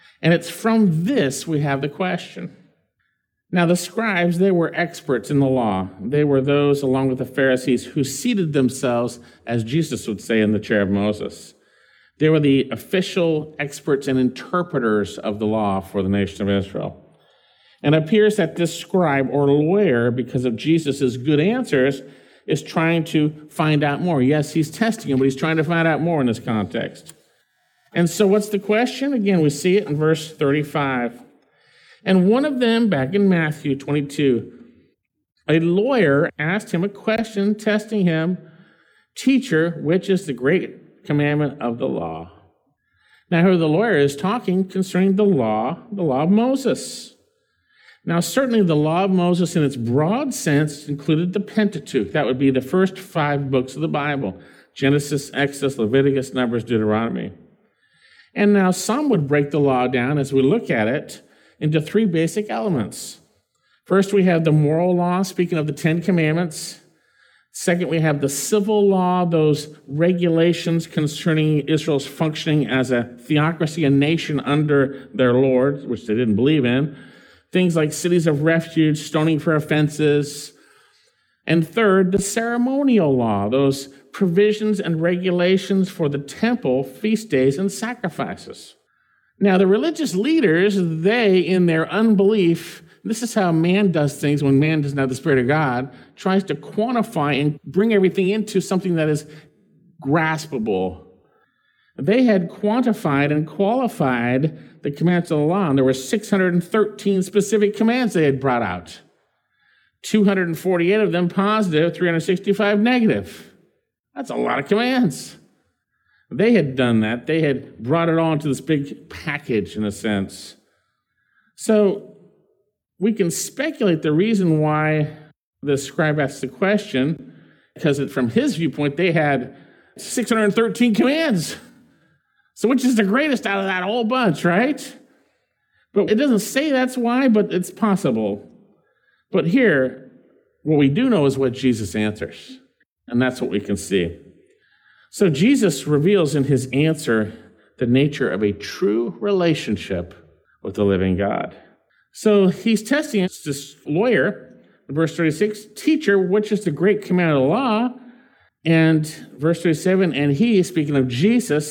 And it's from this we have the question. Now, the scribes, they were experts in the law. They were those, along with the Pharisees, who seated themselves, as Jesus would say, in the chair of Moses. They were the official experts and interpreters of the law for the nation of Israel. And it appears that this scribe or lawyer, because of Jesus' good answers, is trying to find out more. Yes, he's testing him, but he's trying to find out more in this context. And so what's the question? Again, we see it in verse 35. And one of them, back in Matthew 22, a lawyer asked him a question, testing him, "Teacher, which is the great commandment of the law?" Now here the lawyer is talking concerning the law of Moses. Now certainly the law of Moses in its broad sense included the Pentateuch. That would be the first 5 books of the Bible: Genesis, Exodus, Leviticus, Numbers, Deuteronomy. And now some would break the law down, as we look at it, into 3 basic elements. First, we have the moral law, speaking of the 10 Commandments. Second, we have the civil law, those regulations concerning Israel's functioning as a theocracy, a nation under their Lord, which they didn't believe in. Things like cities of refuge, stoning for offenses. And third, the ceremonial law, those provisions and regulations for the temple, feast days, and sacrifices. Now, the religious leaders, they, in their unbelief, this is how man does things when man doesn't have the Spirit of God, tries to quantify and bring everything into something that is graspable. They had quantified and qualified the commands of the law, and there were 613 specific commands they had brought out. 248 of them positive, 365 negative. That's a lot of commands. They had done that. They had brought it all into this big package, in a sense. So we can speculate the reason why the scribe asked the question, because from his viewpoint, they had 613 commands. So which is the greatest out of that whole bunch, right? But it doesn't say that's why, but it's possible. But here, what we do know is what Jesus answers, and that's what we can see. So Jesus reveals in his answer the nature of a true relationship with the living God. So he's testing this lawyer in verse 36, "Teacher, which is the great command of the law?" And verse 37, and he, speaking of Jesus,